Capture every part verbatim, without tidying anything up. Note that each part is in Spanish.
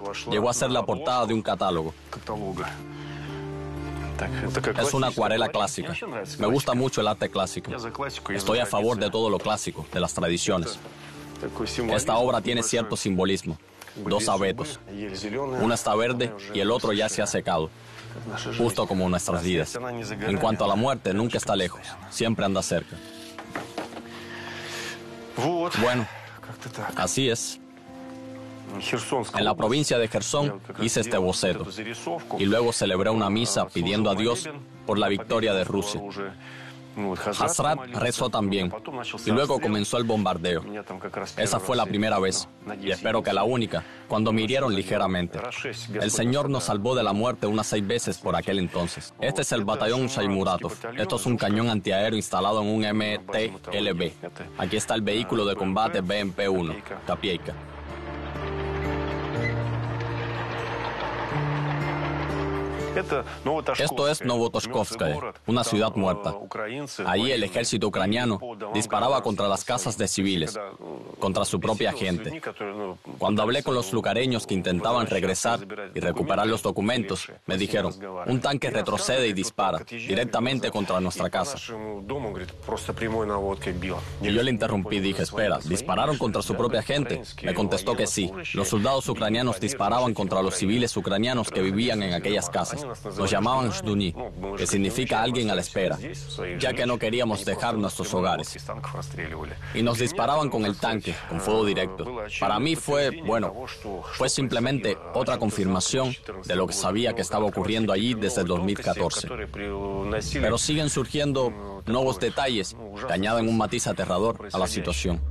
llegó a ser la portada de un catálogo. Es una acuarela clásica. Me gusta mucho el arte clásico. Estoy a favor de todo lo clásico, de las tradiciones. Esta obra tiene cierto simbolismo. Dos abetos. Uno está verde y el otro ya se ha secado. Justo como nuestras vidas. En cuanto a la muerte, nunca está lejos. Siempre anda cerca. Bueno, así es. En la provincia de Jersón hice este boceto y luego celebré una misa pidiendo a Dios por la victoria de Rusia. Hazrat rezó también y luego comenzó el bombardeo. Esa fue la primera vez y espero que la única, cuando me hirieron ligeramente. El Señor nos salvó de la muerte unas seis veces por aquel entonces. Este es el batallón Shaimuratov. Esto es un cañón antiaéreo instalado en un M T L B. Aquí está el vehículo de combate B M P uno, Kapieika. Esto es Novotoshkovskaya, una ciudad muerta. Ahí el ejército ucraniano disparaba contra las casas de civiles, contra su propia gente. Cuando hablé con los lugareños que intentaban regresar y recuperar los documentos, me dijeron, un tanque retrocede y dispara directamente contra nuestra casa. Y yo le interrumpí y dije, espera, ¿dispararon contra su propia gente? Me contestó que sí. Los soldados ucranianos disparaban contra los civiles ucranianos que vivían en aquellas casas. Nos llamaban Jduní, que significa alguien a la espera, ya que no queríamos dejar nuestros hogares. Y nos disparaban con el tanque, con fuego directo. Para mí fue, bueno, fue simplemente otra confirmación de lo que sabía que estaba ocurriendo allí desde el dos mil catorce. Pero siguen surgiendo nuevos detalles que añaden un matiz aterrador a la situación.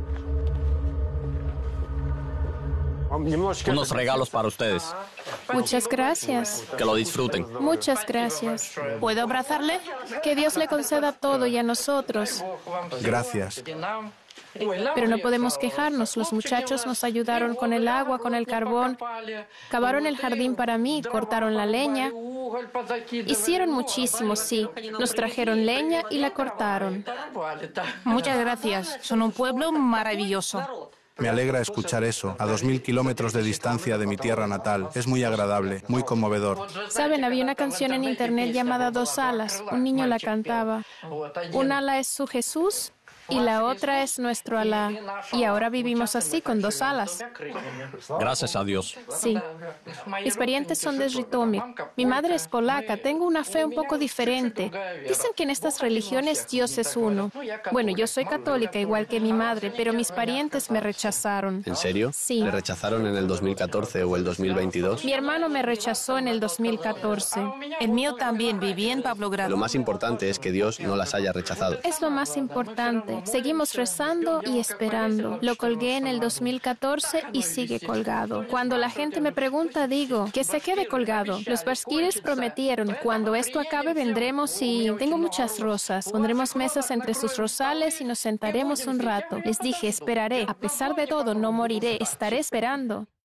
Unos regalos para ustedes. Muchas gracias. Que lo disfruten. Muchas gracias. ¿Puedo abrazarle? Que Dios le conceda todo y a nosotros. Gracias. Pero no podemos quejarnos. Los muchachos nos ayudaron con el agua, con el carbón. Cavaron el jardín para mí, cortaron la leña. Hicieron muchísimo, sí. Nos trajeron leña y la cortaron. Muchas gracias. Son un pueblo maravilloso. Me alegra escuchar eso, a dos mil kilómetros de distancia de mi tierra natal. Es muy agradable, muy conmovedor. Saben, había una canción en internet llamada Dos alas. Un niño la cantaba. Un ala es su Jesús y la otra es nuestro Alá. Y ahora vivimos así, con dos alas. Gracias a Dios. Sí. Mis parientes son de Żytomir. Mi madre es polaca. Tengo una fe un poco diferente. Dicen que en estas religiones Dios es uno. Bueno, yo soy católica igual que mi madre, pero mis parientes me rechazaron. ¿En serio? Sí. ¿Le rechazaron en el dos mil catorce o el dos mil veintidós? Mi hermano me rechazó en el dos mil catorce. El mío también, viví en Pavlograd. Lo más importante es que Dios no las haya rechazado. Es lo más importante. Seguimos rezando y esperando. Lo colgué en el dos mil catorce y sigue colgado. Cuando la gente me pregunta, digo, que se quede colgado. Los basquires prometieron, cuando esto acabe vendremos y tengo muchas rosas. Pondremos mesas entre sus rosales y nos sentaremos un rato. Les dije, esperaré. A pesar de todo, no moriré. Estaré esperando.